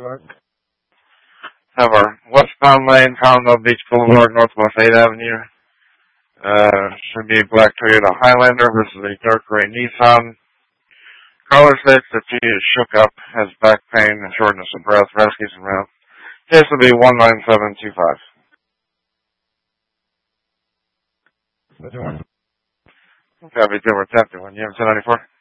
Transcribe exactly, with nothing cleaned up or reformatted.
Have our westbound lane, Colorado Beach Boulevard, Northwest eighth Avenue. Uh, should be a black Toyota Highlander versus a dark gray Nissan. Caller states that she is shook up, has back pain and shortness of breath, rescues and route. Case will be one nine seven two five. Copy, two, we're tapped one. You have ten ninety-four?